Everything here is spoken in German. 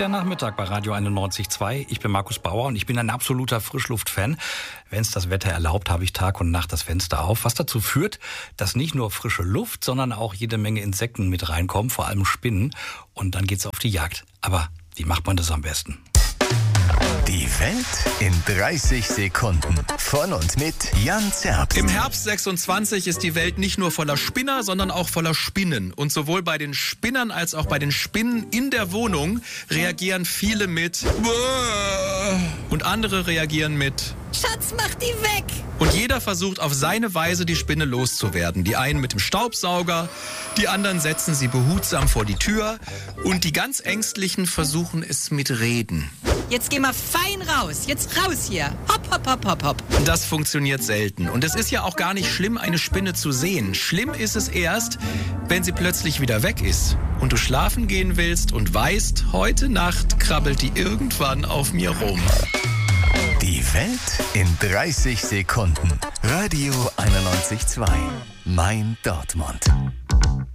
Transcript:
Der Nachmittag bei Radio 91.2. Ich bin Markus Bauer und ich bin ein absoluter Frischluftfan. Wenn es das Wetter erlaubt, habe ich Tag und Nacht das Fenster auf, was dazu führt, dass nicht nur frische Luft, sondern auch jede Menge Insekten mit reinkommen, vor allem Spinnen. Und dann geht's auf die Jagd. Aber wie macht man das am besten? Die Welt in 30 Sekunden. Von und mit Jan Zerbst. Im Herbst 26 ist die Welt nicht nur voller Spinner, sondern auch voller Spinnen. Und sowohl bei den Spinnern als auch bei den Spinnen in der Wohnung reagieren viele mit und andere reagieren mit Schatz, mach die weg! Und jeder versucht auf seine Weise, die Spinne loszuwerden. Die einen mit dem Staubsauger, die anderen setzen sie behutsam vor die Tür und die ganz Ängstlichen versuchen es mit Reden. Jetzt geh mal fein raus. Jetzt raus hier. Hopp, hopp, hopp, hopp, hopp. Das funktioniert selten. Und es ist ja auch gar nicht schlimm, eine Spinne zu sehen. Schlimm ist es erst, wenn sie plötzlich wieder weg ist und du schlafen gehen willst und weißt, heute Nacht krabbelt die irgendwann auf mir rum. Die Welt in 30 Sekunden. Radio 91.2. Mein Dortmund.